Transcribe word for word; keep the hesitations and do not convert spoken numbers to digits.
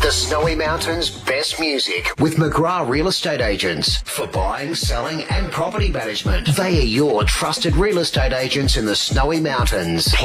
The Snowy Mountains' best music with McGrath Real Estate Agents for buying, selling and property management. They are your trusted real estate agents in the Snowy Mountains.